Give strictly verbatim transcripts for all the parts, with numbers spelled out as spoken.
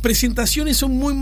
presentaciones son muy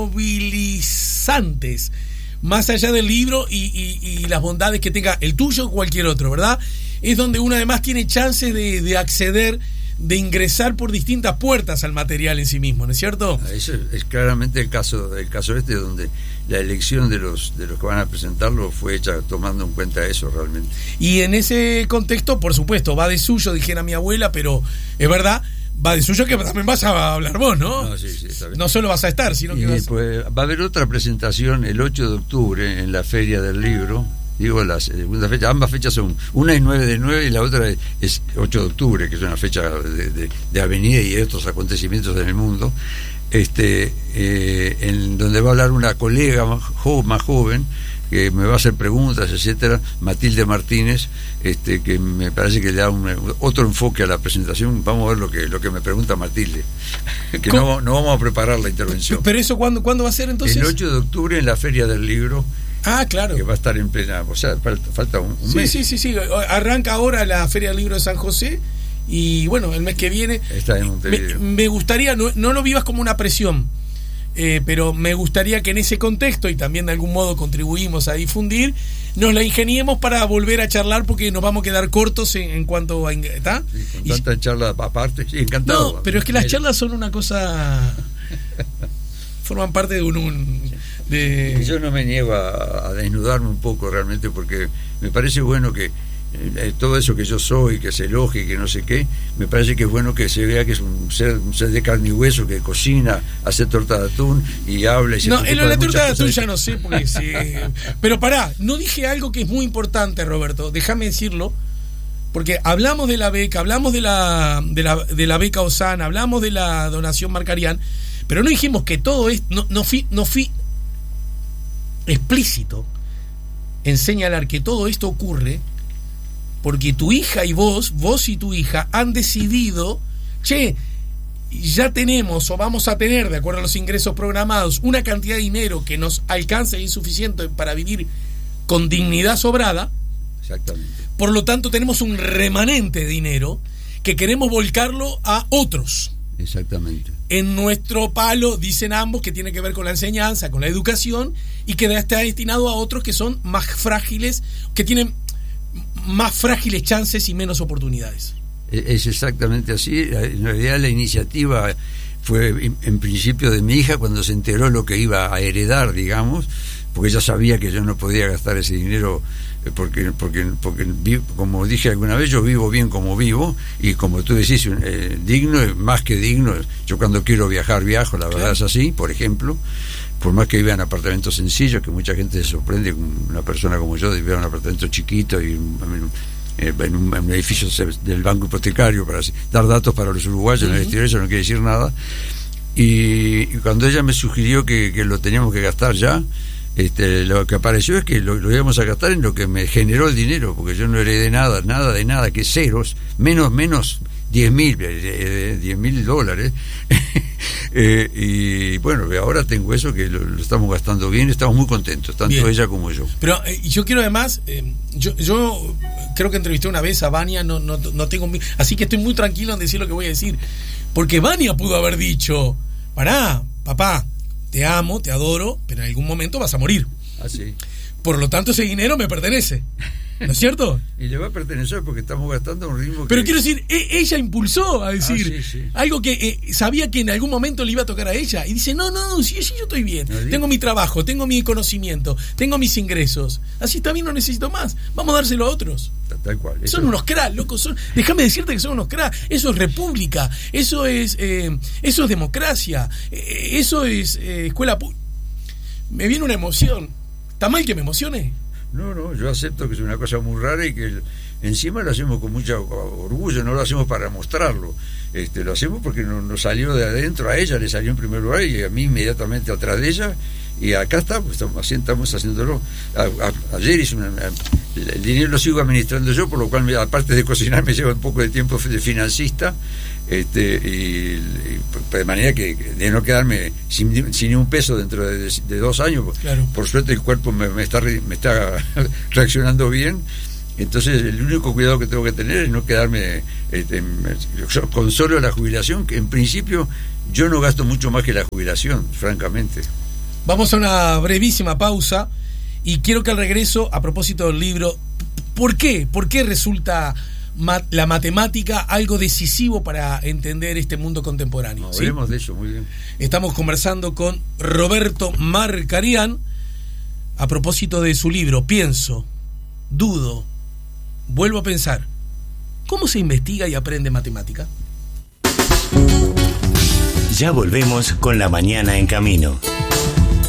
movilizantes, más allá del libro y, y, y las bondades que tenga el tuyo o cualquier otro, ¿verdad? Es donde uno además tiene chances de, de acceder, de ingresar por distintas puertas al material en sí mismo, ¿no es cierto? Eso es, es claramente el caso, el caso este, donde la elección de los de los que van a presentarlo fue hecha tomando en cuenta eso realmente. Y en ese contexto, por supuesto, va de suyo, dijera mi abuela, pero es verdad, va de suyo que también vas a hablar vos, ¿no? No, sí, sí, está bien. No solo vas a estar, sino que y, vas... pues, va a haber otra presentación el ocho de octubre en la Feria del Libro. Digo, la segunda fecha, ambas fechas son, una es nueve de nueve y la otra es ocho de octubre, que es una fecha de, de, de avenida y de otros acontecimientos en el mundo, este eh, en donde va a hablar una colega más, jo, más joven, que me va a hacer preguntas, etcétera, Matilde Martínez, este que me parece que le da un, otro enfoque a la presentación. Vamos a ver lo que lo que me pregunta Matilde, que no, no vamos a preparar la intervención. ¿Pero eso cuándo, cuándo va a ser entonces? El ocho de octubre en la Feria del Libro. Ah, claro. Que va a estar en plena, o sea, falta, falta un, un sí, mes. Sí, sí, sí, arranca ahora la Feria del Libro de San José y bueno, el mes que viene está en me, me gustaría, no, no lo vivas como una presión, eh, pero me gustaría que en ese contexto, y también de algún modo contribuimos a difundir, nos la ingeniemos para volver a charlar, porque nos vamos a quedar cortos en, en cuanto a... ¿está? Sí, con tanta y, charla aparte, sí, encantado. No, pero es que las charlas son una cosa... forman parte de un... un de... Yo no me niego a, a desnudarme un poco realmente, porque me parece bueno que eh, todo eso que yo soy, que se elogie, que no sé qué, me parece que es bueno que se vea que es un ser, un ser de carne y hueso, que cocina, hace torta de atún y habla y se no, en la torta de atún de... ya no sé, porque sí. Pero pará, no dije algo que es muy importante, Roberto, déjame decirlo, porque hablamos de la beca, hablamos de la, de la, de la beca Osana, hablamos de la donación Marcarián, pero no dijimos que todo esto, no, no fui, no fui explícito en señalar que todo esto ocurre porque tu hija y vos, vos y tu hija han decidido, che, ya tenemos o vamos a tener, de acuerdo a los ingresos programados, una cantidad de dinero que nos alcanza e insuficiente para vivir con dignidad sobrada. Exactamente. Por lo tanto, tenemos un remanente de dinero que queremos volcarlo a otros. Exactamente. En nuestro palo, dicen ambos, que tiene que ver con la enseñanza, con la educación, y que está destinado a otros que son más frágiles, que tienen más frágiles chances y menos oportunidades. Es exactamente así. En realidad la iniciativa fue en principio de mi hija cuando se enteró lo que iba a heredar, digamos, porque ella sabía que yo no podía gastar ese dinero, porque porque porque como dije alguna vez, yo vivo bien como vivo, y como tú decís, eh, digno, más que digno. Yo cuando quiero viajar viajo, la verdad, claro. Es así, por ejemplo, por más que viva en apartamentos sencillos, que mucha gente se sorprende con una persona como yo de vivir en un apartamento chiquito y eh, en, un, en un edificio del banco hipotecario, para dar datos para los uruguayos. Uh-huh. En el exterior eso no quiere decir nada. Y, y cuando ella me sugirió que, que lo teníamos que gastar ya, Este, lo que apareció es que lo, lo íbamos a gastar en lo que me generó el dinero, porque yo no heredé nada, nada de nada, que ceros, menos, menos diez mil, diez mil dólares. eh, y bueno, ahora tengo eso, que lo, lo estamos gastando bien, estamos muy contentos, tanto bien. Ella como yo. Pero eh, yo quiero además, eh, yo, yo creo que entrevisté una vez a Vania, no, no, no tengo, así que estoy muy tranquilo en decir lo que voy a decir, porque Vania pudo haber dicho, pará, papá, te amo, te adoro, pero en algún momento vas a morir. Ah, sí. Por lo tanto, ese dinero me pertenece. ¿No es cierto? Y le va a pertenecer porque estamos gastando un ritmo que... Pero quiero decir, e- ella impulsó a decir ah, sí, sí. algo que eh, sabía que en algún momento le iba a tocar a ella. Y dice, no, no, sí, sí, yo estoy bien. ¿No tengo mi trabajo, tengo mi conocimiento, tengo mis ingresos. Así está bien, no necesito más. Vamos a dárselo a otros. Tal cual. Eso... Son unos cracks, locos. Son... Déjame decirte que son unos cracks. Eso es república. Eso es eh, eso es democracia. Eh, eso es eh, escuela... Pu- me viene una emoción. ¿Está mal que me emocione? No, no, yo acepto que es una cosa muy rara y que el, encima lo hacemos con mucho orgullo, no lo hacemos para mostrarlo, este, lo hacemos porque nos, nos salió de adentro, a ella le salió en primer lugar y a mí inmediatamente atrás de ella, y acá está, pues estamos, así estamos haciéndolo. A, a, ayer hice una, a, el dinero lo sigo administrando yo, por lo cual me, aparte de cocinar me lleva un poco de tiempo de financista, este y, y de manera que de no quedarme sin, sin ni un peso dentro de, de, de dos años. Claro. Por suerte el cuerpo me, me está me está reaccionando bien, Entonces el único cuidado que tengo que tener es no quedarme este, con solo la jubilación, que en principio yo no gasto mucho más que la jubilación, francamente. Vamos a una brevísima pausa y quiero que al regreso, a propósito del libro, ¿por qué? ¿Por qué resulta ma- la matemática algo decisivo para entender este mundo contemporáneo? No, ¿sí? hablemos de eso, muy bien. Estamos conversando con Roberto Marcarián a propósito de su libro Pienso, dudo, vuelvo a pensar. ¿Cómo se investiga y aprende matemática? Ya volvemos con La Mañana en Camino.